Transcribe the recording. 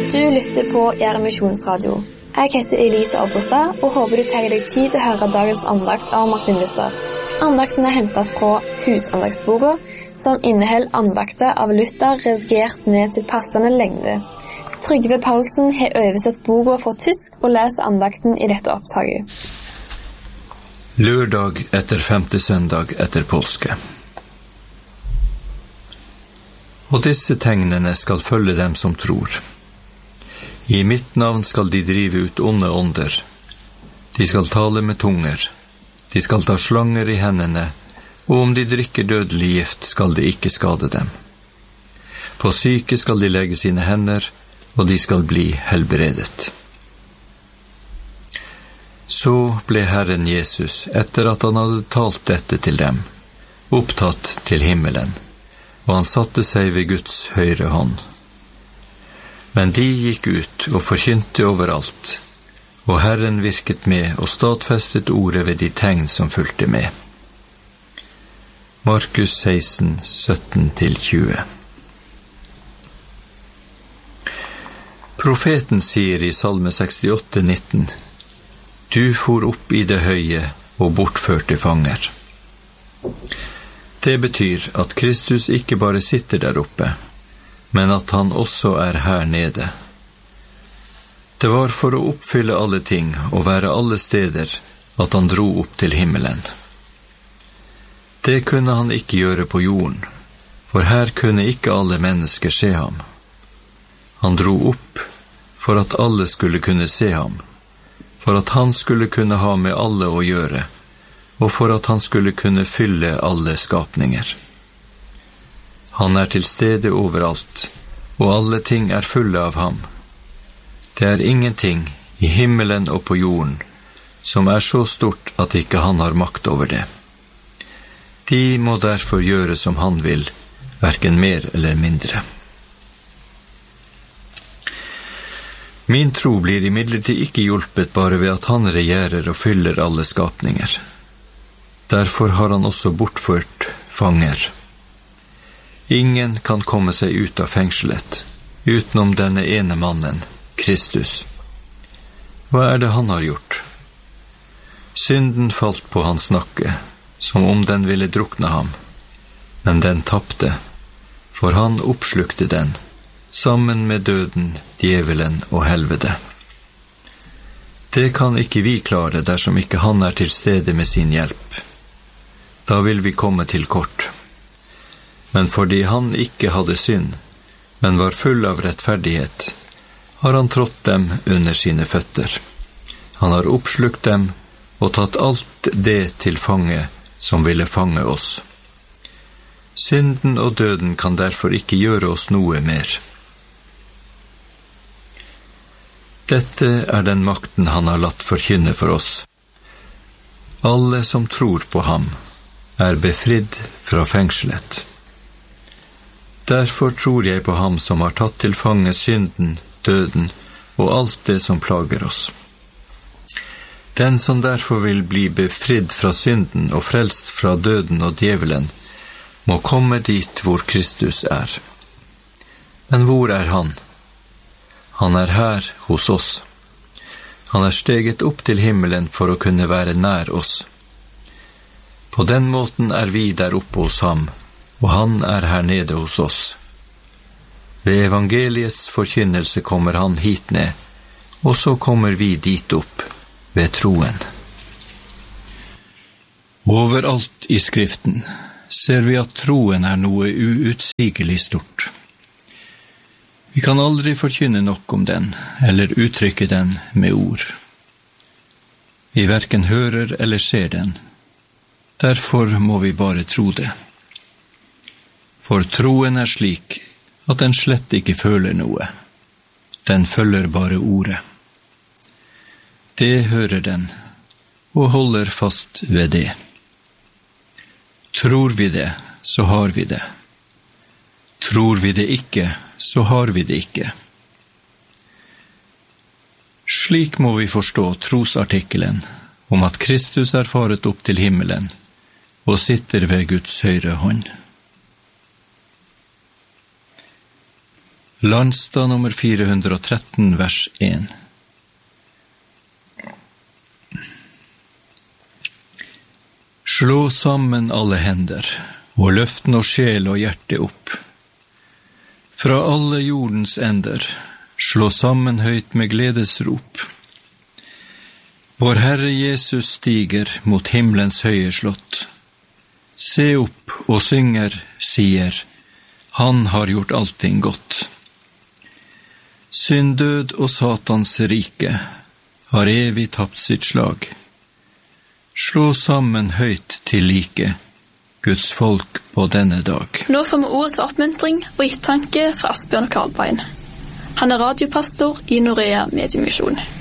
Du lytter på Misjonsradio. Jeg heter Elise Oppestad og håper du tar deg tid til å høre dagens andakt av Martin Luther. Andakten er hentet fra Husandagsboka, som inneholder andakter av Luther redigert ned til passende lengde. Trygve Paulsen har oversett boka fra tysk og leser andakten i dette opptaket. Lørdag etter 5. søndag etter påske. Og disse tegnene skal følge dem som tror. I mitt navn skal de drive ut onde ånder. De skal tale med tunger. De skal ta slanger i hendene, og om de drikker dødelig gift skal det ikke skade dem. På syke skal de legge sine hender, og de skal bli helbredet. Så ble Herren Jesus, etter at han hadde talt dette til dem, opptatt til himmelen, og han satte seg ved Guds høyre hånd. Men de gikk ut og forkynte overalt, og Herren virket med og stadfestet ordet ved de tegn som fulgte med. Markus 16, 17-20. Profeten sier i Salme 68, 19: Du for opp i det høye og bortførte fanger. Det betyr at Kristus ikke bare sitter der oppe, men at han også er her nede. Det var for å oppfylle alle ting og være alle steder at han dro opp til himmelen. Det kunne han ikke gjøre på jorden, for her kunne ikke alle mennesker se ham. Han dro opp for at alle skulle kunne se ham, for at han skulle kunne ha med alle å gjøre, og for at han skulle kunne fylle alle skapninger. Han er til stede overalt, og alle ting er fulle av ham. Det er ingenting i himmelen og på jorden som er så stort at ikke han har makt over det. De må derfor gjøre som han vil, hverken mer eller mindre. Min tro blir imidlertid ikke hjulpet bare ved at han regjerer og fyller alle skapninger. Derfor har han også bortført fanger. Ingen kan komme seg ut av fengselet, utenom denne ene mannen, Kristus. Hva er det han har gjort? Synden falt på hans nakke, som om den ville drukne ham, men den tappte, for han oppslukte den, sammen med døden, djevelen og helvete. Det kan ikke vi klare dersom ikke han er til stede med sin hjelp. Da vil vi komme til kort. Men fordi han ikke hadde synd, men var full av rettferdighet, har han trådt dem under sine føtter. Han har oppslukt dem og tatt alt det til fange som ville fange oss. Synden og døden kan derfor ikke gjøre oss noe mer. Dette er den makten han har latt forkynne for oss. Alle som tror på ham, er befridd fra fengselet. Derfor tror jeg på ham som har tatt til fange synden, døden og alt det som plager oss. Den som derfor vil bli befridd fra synden og frelst fra døden og djevelen, må komme dit hvor Kristus er. Men hvor er han? Han er her hos oss. Han er steget opp til himmelen for å kunne være nær oss. På den måten er vi der oppe hos ham, og han er her nede hos oss. Ved evangeliets forkynnelse kommer han hit ned, og så kommer vi dit opp, ved troen. Overalt i Skriften ser vi at troen er noe uutsigelig stort. Vi kan aldri forkynne nok om den, eller uttrykke den med ord. Vi hverken hører eller ser den. Derfor må vi bare tro det. For troen er slik at den slett ikke føler noe. Den følger bare ordet. Det hører den, og holder fast ved det. Tror vi det, så har vi det. Tror vi det ikke, så har vi det ikke. Slik må vi forstå trosartikkelen om at Kristus er faret opp til himmelen og sitter ved Guds høyre hånd. Landstad nummer 413, vers 1. Slå sammen alle hender, og løft nå sjel og hjerte opp. Fra alle jordens ender, slå sammen høyt med gledesrop. Vår Herre Jesus stiger mot himmelens høye slott. Se opp og synger, sier, han har gjort allting godt. Synd, død og Satans rike har evig tapt sitt slag. Slå sammen høyt til like, Guds folk på denne dag. Nå får vi ord til oppmuntring og ettertanke fra Asbjørn Karlbein. Han er radiopastor i Norea Mediemisjon.